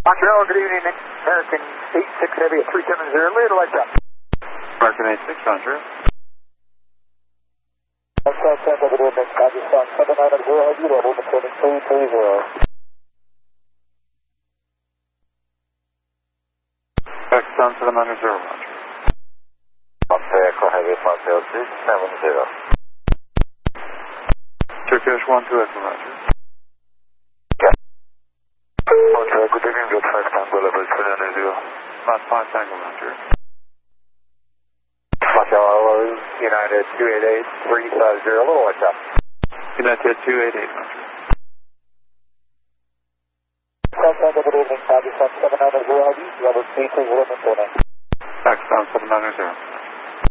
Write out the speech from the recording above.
Montreal, good evening. American 86 Heavy at 370, little lights up. American 86, Montreal. South good evening. Pakistan 790 Heavy, level descending 330. Pakistan 790, Montreal. Montreal Heavy, Montreal 370. Turkish 12 Echo, Roger. Montreal, good evening. Good 5 Tango level 390. Last 5 Tango, Roger. Montreal, United 288 350, little lights up. United 288, Roger. South good evening. Pakistan 790 Heavy, level 330. Pakistan 790.